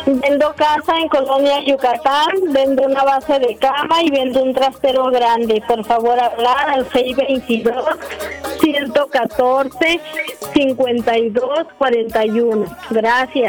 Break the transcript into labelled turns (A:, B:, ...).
A: Vendo casa en Colonia Yucatán, vendo una base de cama y vendo un trastero grande. Por favor, hablar al 622-114-5241. Gracias.